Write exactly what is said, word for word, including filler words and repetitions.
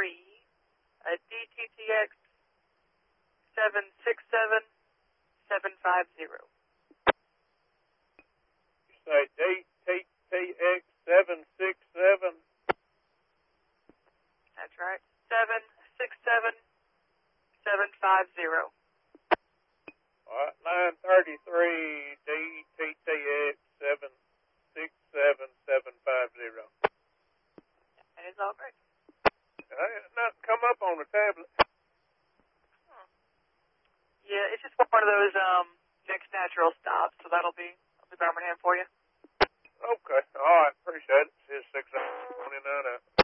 three, uh, D T T X seven six seven seven five zero. You say D T T X seven six seven? That's right. seven six seven seven five zero. All right, line thirty-three, D T T X seven six seven seven five zero. That is all correct. Nothing come up on the tablet. Hmm. Yeah, it's just one of those um next natural stops, so that'll be that'll be Birmingham for you. Okay, all right, appreciate it. It's six twenty-nine out.